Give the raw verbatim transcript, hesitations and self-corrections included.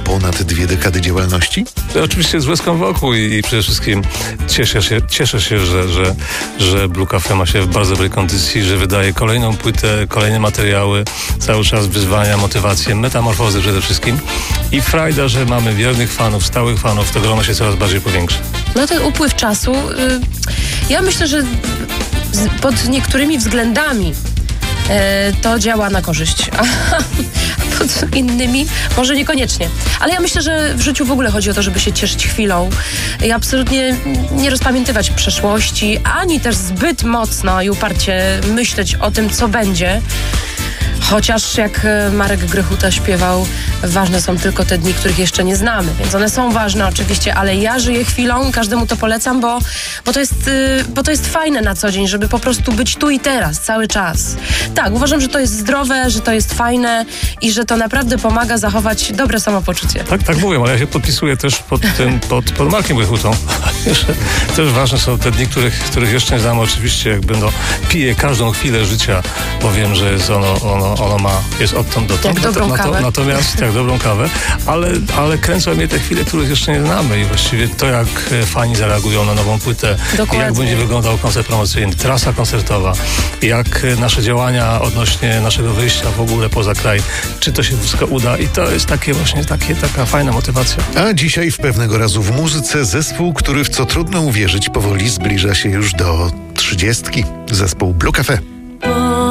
ponad dwie dekady działalności? To oczywiście z łezką wokół i, i przede wszystkim cieszę się, cieszę się że, że, że Blue Cafe ma się w bardzo dobrej kondycji, że wydaje kolejną płytę, kolejne materiały, cały czas wyzwania, motywacje, metamorfozy przede wszystkim i frajda, że mamy wiernych fanów, stałych fanów, to grono się coraz bardziej powiększa. No ten upływ czasu, y, ja myślę, że z, pod niektórymi względami y, to działa na korzyść, a pod innymi może niekoniecznie. Ale ja myślę, że w życiu w ogóle chodzi o to, żeby się cieszyć chwilą i absolutnie nie rozpamiętywać przeszłości, ani też zbyt mocno i uparcie myśleć o tym, co będzie. Chociaż jak Marek Grechuta śpiewał, ważne są tylko te dni, których jeszcze nie znamy. Więc one są ważne oczywiście, ale ja żyję chwilą, każdemu to polecam, bo, bo, to jest, bo to jest fajne na co dzień, żeby po prostu być tu i teraz, cały czas. Tak, uważam, że to jest zdrowe, że to jest fajne i że to naprawdę pomaga zachować dobre samopoczucie. Tak, tak mówię, ale ja się podpisuję też pod tym, pod, pod Markiem Grechutą. Też ważne są te dni, których, których jeszcze nie znamy. Oczywiście jak będą, piję każdą chwilę życia, bo wiem, że jest ono, ono Ono ma, jest odtąd dotąd. Jak dobrą nato, kawę. Natomiast, jak dobrą kawę, ale, ale kręcą mnie te chwile, których jeszcze nie znamy i właściwie to, jak fani zareagują na nową płytę, Dokładnie. jak będzie wyglądał koncert promocyjny, trasa koncertowa, jak nasze działania odnośnie naszego wyjścia w ogóle poza kraj, czy to się wszystko uda i to jest takie właśnie takie, taka fajna motywacja. A dzisiaj w Pewnego razu w muzyce zespół, który w co trudno uwierzyć powoli zbliża się już do trzydziestki. Zespół Blue Cafe.